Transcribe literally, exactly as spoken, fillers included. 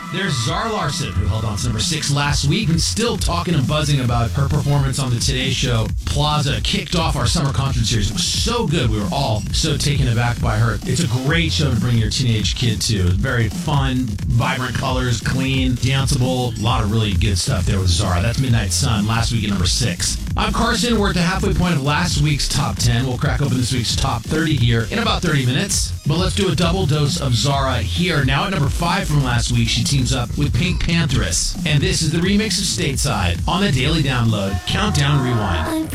There's Zara Larsson, who held on to number six last week and still talking and buzzing about her performance on the Today Show. Plaza kicked off our summer concert series. It was so good. We were all so taken aback by her. It's a great show to bring your teenage kid to. It's very fun, vibrant colors, clean, danceable. A lot of really good stuff there with Zara. That's Midnight Sun, last week at number six. I'm Carson. We're at the halfway point of last week's top ten. We'll crack open this week's top thirty here in about thirty minutes. But let's do a double dose of Zara here. Now at number five from last week, she teams up with Pink Pantheress. And this is the remix of Stateside on the Daily Download. Countdown Rewind.